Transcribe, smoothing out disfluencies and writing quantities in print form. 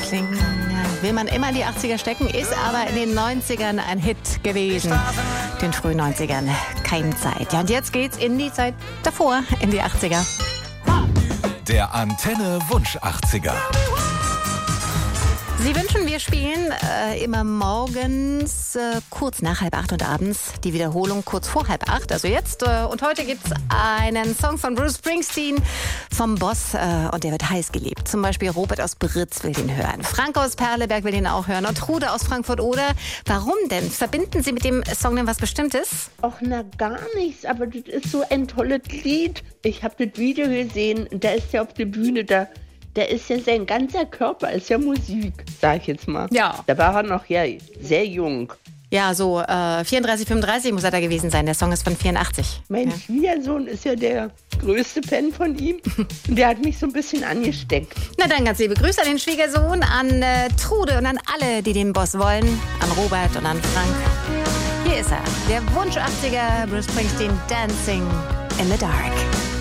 klingen. Ja, will man immer in die 80er stecken, ist aber in den 90ern ein Hit gewesen. Den frühen 90ern, keine Zeit. Ja, und jetzt geht's in die Zeit davor, in die 80er. Der Antenne Wunsch 80er. Sie wünschen, wir spielen immer morgens kurz nach 7:30 und abends die Wiederholung kurz vor 7:30. Also jetzt. Und heute gibt's einen Song von Bruce Springsteen vom Boss und der wird heiß geliebt. Zum Beispiel Robert aus Britz will den hören. Frank aus Perleberg will den auch hören. Und Trude aus Frankfurt oder. Warum denn? Verbinden Sie mit dem Song denn was Bestimmtes? Ach, na gar nichts, aber das ist so ein tolles Lied. Ich habe das Video gesehen, da ist er auf der Bühne, da ist ja sein ganzer Körper, ist ja Musik, sag ich jetzt mal. Ja. Da war er noch sehr jung. Ja, so 34, 35 muss er da gewesen sein. Der Song ist von 84. Mein Schwiegersohn ist ja der größte Fan von ihm und der hat mich so ein bisschen angesteckt. Na dann ganz liebe Grüße an den Schwiegersohn, an Trude und an alle, die den Boss wollen. An Robert und an Frank. Hier ist er, der Wunsch 80er, Bruce Springsteen, Dancing in the Dark.